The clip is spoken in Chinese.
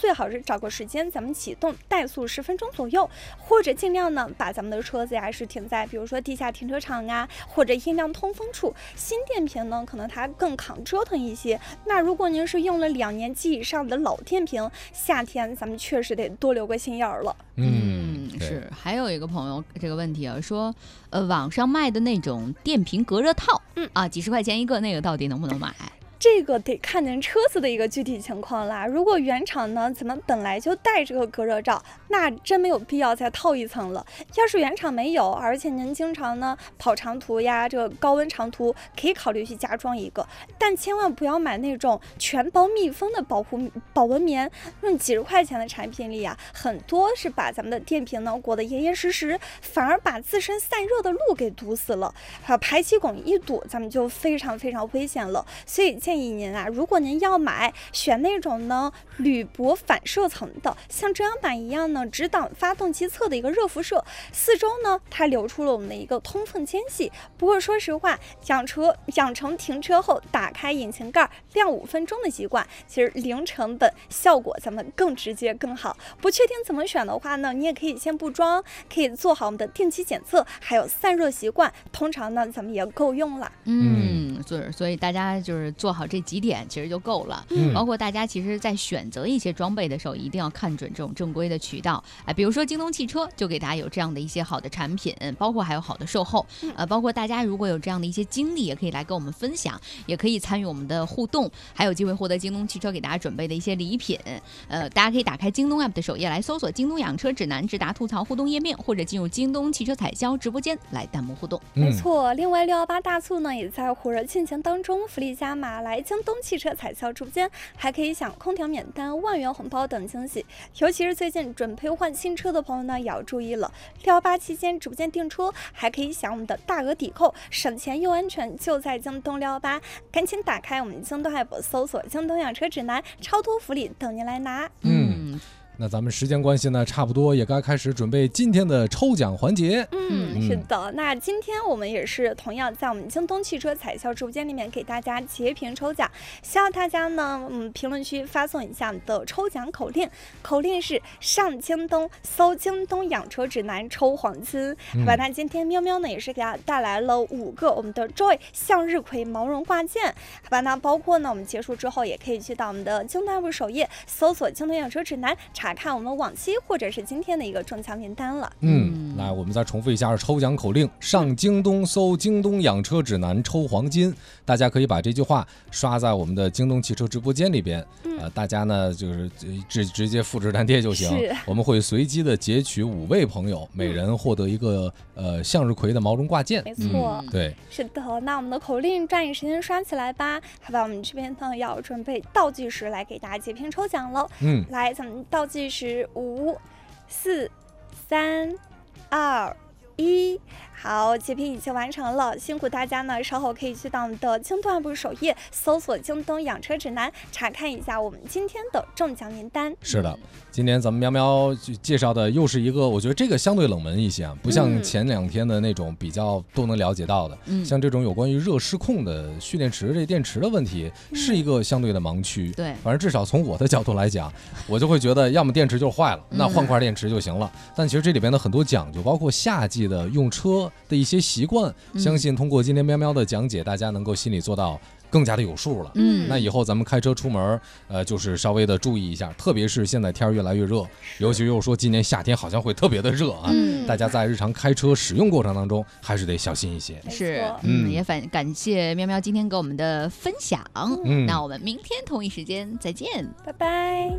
最好是找个时间咱们启动怠速10分钟左右，或者尽量呢把咱们的车子呀是停在比如说地下停车场啊，或者阴凉通风处。新电瓶呢可能它更抗折腾一些，那如果您是用了2年及以上的老电瓶，夏天咱们确实得多留个心眼儿了。 是。还有一个朋友这个问题啊，说网上卖的那种电瓶隔热套，几十块钱一个，那个到底能不能买？ 这个得看您车子的一个具体情况啦。如果原厂呢咱们本来就带这个隔热罩，那真没有必要再套一层了。要是原厂没有，而且您经常呢跑长途呀，这个高温长途，可以考虑去加装一个，但千万不要买那种全包密封的保温棉。用几十块钱的产品里啊，很多是把咱们的电瓶呢裹得严严实实，反而把自身散热的路给堵死了。排气孔一堵，咱们就非常非常危险了。所以建议您啊，如果您要买，选那种呢铝箔反射层的，像遮阳板一样呢，只挡发动机侧的一个热辐射，四周呢它留出了我们的一个通风间隙。不过说实话，养成停车后打开引擎盖晾5分钟的习惯，其实零成本，效果咱们更直接更好。不确定怎么选的话呢，你也可以先不装，可以做好我们的定期检测，还有散热习惯，通常呢咱们也够用了。 所以大家就是做好这几点其实就够了。包括大家其实在选择一些装备的时候，一定要看准这种正规的渠道。比如说京东汽车就给大家有这样的一些好的产品，包括还有好的售后。包括大家如果有这样的一些经历，也可以来跟我们分享，也可以参与我们的互动，还有机会获得京东汽车给大家准备的一些礼品。大家可以打开京东 app 的首页来搜索京东养车指南直达吐槽互动页面，或者进入京东汽车采销直播间来弹幕互动。 没错，另外618大促呢也在火热进行当中，福利加码，来京东汽车采销直播间还可以享空调免单、万元红包等惊喜。尤其是最近准备换新车的朋友呢也要注意了，618期间直播间订车还可以享我们的大额抵扣，省钱又安全，就在京东618，赶紧打开我们京东 app 搜索京东养车指南，超多福利等您来拿。 那咱们时间关系呢，差不多也该开始准备今天的抽奖环节。 是的，那今天我们也是同样在我们京东汽车采销直播间里面给大家截屏抽奖，希望大家呢评论区发送一下你的抽奖口令，口令是上京东搜京东养车指南抽黄金。好吧，那今天喵喵呢也是给大家带来了5个我们的 Joy 向日葵毛绒挂件。好吧，那包括呢我们结束之后也可以去到我们的京东 app 首页搜索京东养车指南，查看我们往期或者是今天的一个中奖名单了。 来，我们再重复一下抽奖口令：上京东搜京东养车指南抽黄金。大家可以把这句话刷在我们的京东汽车直播间里边。大家呢就是直接复制粘贴就行。我们会随机的截取5位朋友，每人获得一个向日葵的毛绒挂件。 没错， 对， 是的。那我们的口令抓紧时间刷起来吧。好吧，我们这边呢要准备倒计时来给大家截屏抽奖了。来，咱们倒计时5、4、3、2、1。好，截屏已经完成了，辛苦大家呢，稍后可以去到我们的京东 app 首页搜索京东养车指南，查看一下我们今天的中奖名单。 是的，今天咱们喵喵介绍的又是一个，我觉得这个相对冷门一些啊，不像前2天的那种比较都能了解到的。像这种有关于热失控的蓄电池这电池的问题，是一个相对的盲区。 对， 反正至少从我的角度来讲，我就会觉得要么电池就坏了，那换块电池就行了。但其实这里边的很多讲究，包括夏季的用车的一些习惯，相信通过今天喵喵的讲解，大家能够心里做到更加的有数了。那以后咱们开车出门就是稍微的注意一下，特别是现在天越来越热，尤其又说今年夏天好像会特别的热啊。大家在日常开车使用过程当中还是得小心一些。 是， 也感谢喵喵今天给我们的分享。那我们明天同一时间再见， 拜拜。